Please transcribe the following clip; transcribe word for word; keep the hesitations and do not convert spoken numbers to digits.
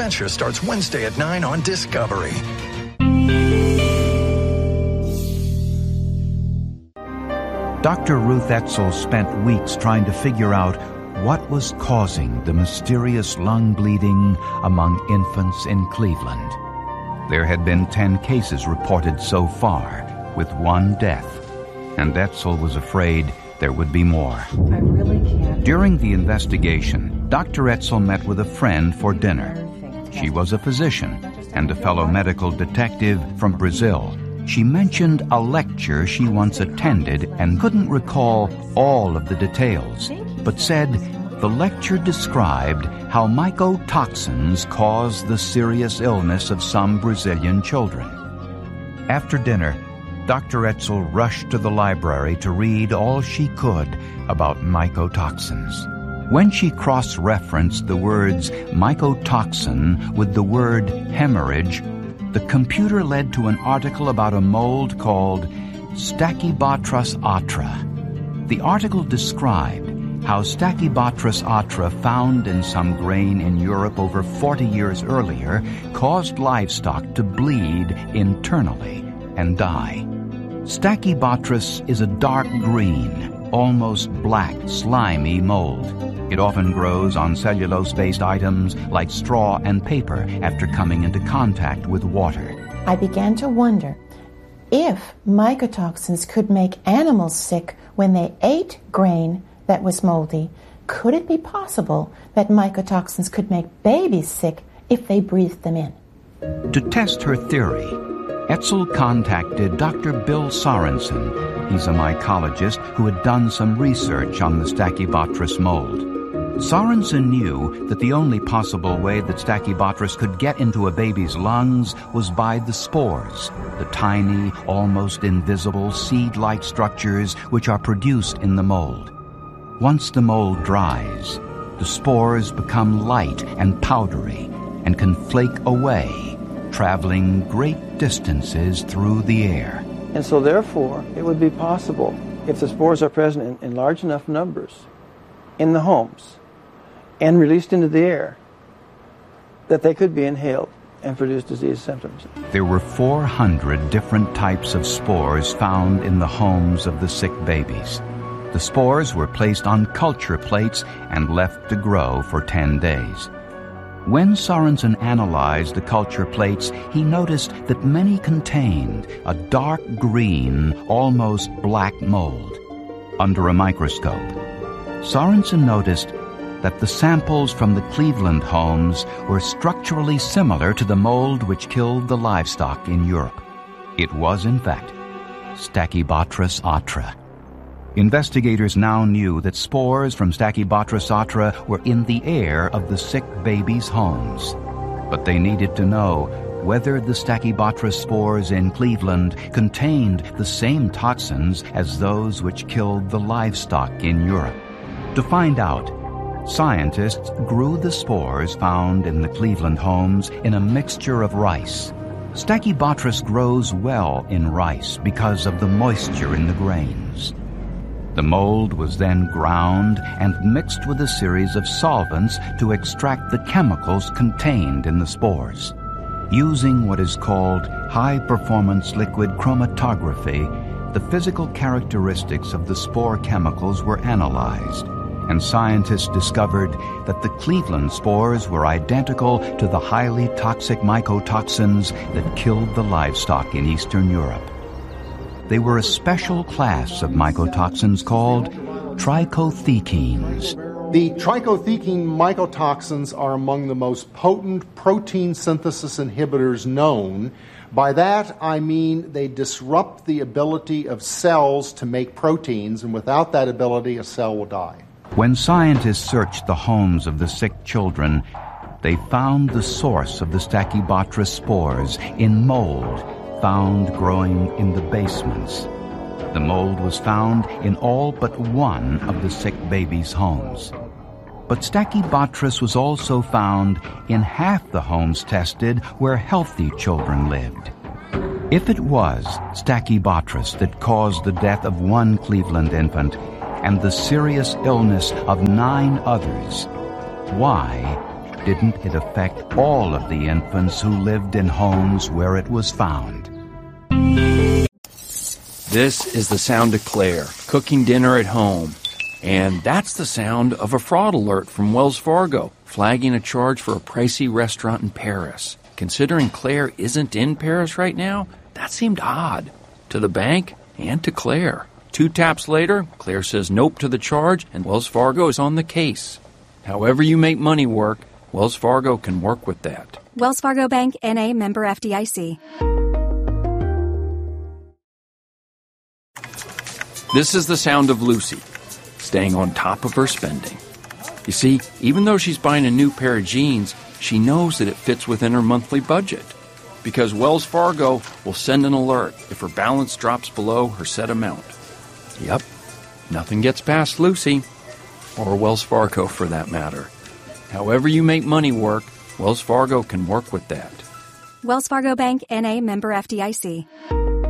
adventure starts Wednesday at nine on Discovery. Doctor Ruth Etzel spent weeks trying to figure out what was causing the mysterious lung bleeding among infants in Cleveland. There had been ten cases reported so far, with one death, and Etzel was afraid there would be more. I really can't. During the investigation, Doctor Etzel met with a friend for dinner. She was a physician and a fellow medical detective from Brazil. She mentioned a lecture she once attended and couldn't recall all of the details, but said the lecture described how mycotoxins cause the serious illness of some Brazilian children. After dinner, Doctor Etzel rushed to the library to read all she could about mycotoxins. When she cross-referenced the words mycotoxin with the word hemorrhage, the computer led to an article about a mold called Stachybotrys atra. The article described how Stachybotrys atra, found in some grain in Europe over forty years earlier, caused livestock to bleed internally and die. Stachybotrys is a dark green, almost black, slimy mold. It often grows on cellulose-based items like straw and paper after coming into contact with water. I began to wonder if mycotoxins could make animals sick when they ate grain that was moldy. Could it be possible that mycotoxins could make babies sick if they breathed them in? To test her theory, Etzel contacted Doctor Bill Sorensen. He's a mycologist who had done some research on the Stachybotrys mold. Sorensen knew that the only possible way that Stachybotrys could get into a baby's lungs was by the spores, the tiny, almost invisible seed-like structures which are produced in the mold. Once the mold dries, the spores become light and powdery and can flake away, traveling great distances through the air. And so therefore, it would be possible, if the spores are present in, in large enough numbers in the homes and released into the air, that they could be inhaled and produce disease symptoms. There were four hundred different types of spores found in the homes of the sick babies. The spores were placed on culture plates and left to grow for ten days. When Sorensen analyzed the culture plates, he noticed that many contained a dark green, almost black mold. Under a microscope, Sorensen noticed that the samples from the Cleveland homes were structurally similar to the mold which killed the livestock in Europe. It was, in fact, Stachybotrys atra. Investigators now knew that spores from Stachybotrys atra were in the air of the sick babies' homes. But they needed to know whether the Stachybotrys spores in Cleveland contained the same toxins as those which killed the livestock in Europe. To find out, scientists grew the spores found in the Cleveland homes in a mixture of rice. Stachybotrys grows well in rice because of the moisture in the grains. The mold was then ground and mixed with a series of solvents to extract the chemicals contained in the spores. Using what is called high-performance liquid chromatography, the physical characteristics of the spore chemicals were analyzed, and scientists discovered that the Cleveland spores were identical to the highly toxic mycotoxins that killed the livestock in Eastern Europe. They were a special class of mycotoxins called trichothecenes. The trichothecene mycotoxins are among the most potent protein synthesis inhibitors known. By that, I mean they disrupt the ability of cells to make proteins, and without that ability, a cell will die. When scientists searched the homes of the sick children, they found the source of the Stachybotrys spores in mold found growing in the basements. The mold was found in all but one of the sick babies' homes. But Stachybotrys was also found in half the homes tested where healthy children lived. If it was Stachybotrys that caused the death of one Cleveland infant and the serious illness of nine others, why didn't it affect all of the infants who lived in homes where it was found? This is the sound of Claire, cooking dinner at home. And that's the sound of a fraud alert from Wells Fargo, flagging a charge for a pricey restaurant in Paris. Considering Claire isn't in Paris right now, that seemed odd. To the bank and to Claire. Two taps later, Claire says nope to the charge, and Wells Fargo is on the case. However you make money work, Wells Fargo can work with that. Wells Fargo Bank, N A, member F D I C. This is the sound of Lucy, staying on top of her spending. You see, even though she's buying a new pair of jeans, she knows that it fits within her monthly budget. Because Wells Fargo will send an alert if her balance drops below her set amount. Yep, nothing gets past Lucy, or Wells Fargo for that matter. However you make money work, Wells Fargo can work with that. Wells Fargo Bank, N A, member F D I C.